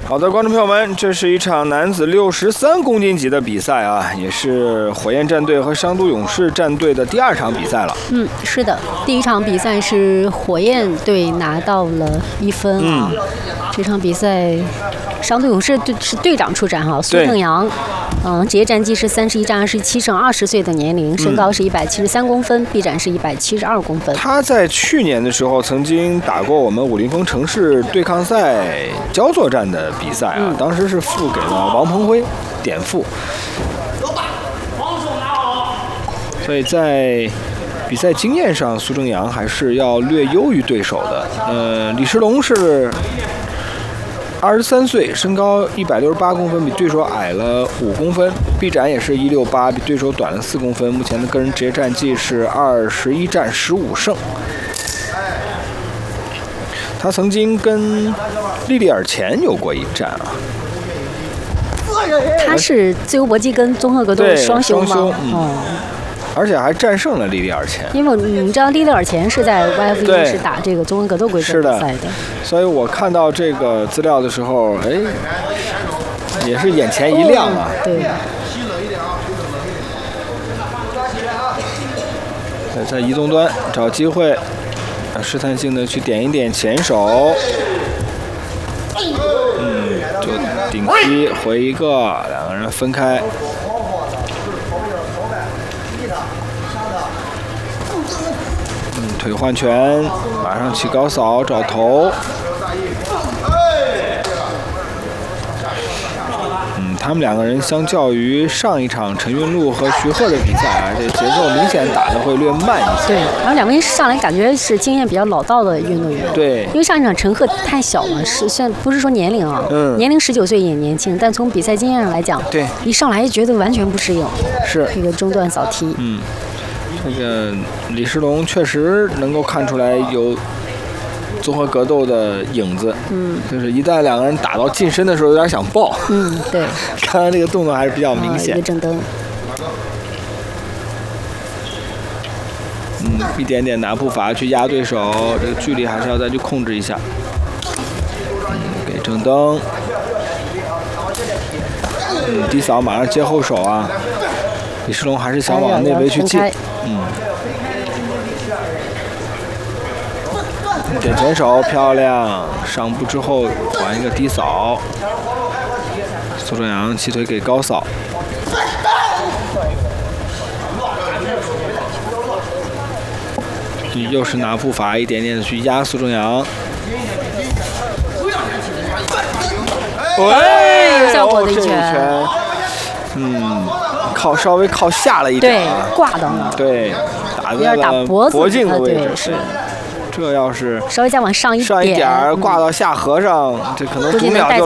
好的，观众朋友们，这是一场男子63公斤级的比赛啊，也是火焰战队和商都勇士战队的第2场比赛了。 是的，第1场比赛是火焰队拿到了1分啊。这场比赛，商都勇士是队长出战哈，苏正阳。职业战绩是31战27胜，20岁的年龄，身高是173公分，臂展是172公分。 他在去年的时候曾经打过我们武林风城市对抗赛焦作战的比赛啊，当时是付给了王鹏辉点付。所以在比赛经验上，苏正阳还是要略优于对手的。李世龙是23岁，身高168公分，比对手矮了5公分，臂展也是168，比对手短了4公分。目前的个人职业战绩是21战15胜。他曾经跟莉莉尔钱有过一战啊。 他是自由搏击跟综合格斗双修吗？ 而且还战胜了莉莉尔钱。 因为你知道莉莉尔钱是在 YFU 是打这个综合格斗规则比赛的， 所以我看到这个资料的时候，也是眼前一亮啊。 对。 在移动端找机会，试探性的去点一点前手。就顶击回一个，两个人分开。腿换拳，马上起高扫找头。他们2个人相较于上一场陈云路和徐鹤的比赛啊，这节奏明显打得会略慢一些。 对，然后2个人上来感觉是经验比较老道的运动员。 对， 因为上一场陈鹤太小了，不是说年龄啊，年龄19岁也年轻，但从比赛经验上来讲， 对， 一上来就觉得完全不适应。 是这个中段扫踢。 这个李世龙确实能够看出来有综合格斗的影子，就是一旦2个人打到近身的时候，有点想爆。 对， 看来这个动作还是比较明显。 一个正蹬。 一点点拿步伐去压对手，这个距离还是要再去控制一下。给正蹬。低扫马上接后手啊。李世龙还是想往内围去进。点前手漂亮，上步之后还一个低扫。苏正阳起腿给高扫。又是拿步伐一点点的去压苏正阳。 有效果的一拳。 稍微靠下了一点， 对，挂到了， 对，打在了脖颈的位置，是。这要是稍微再往上一点， 挂到下颌上，这可能读秒就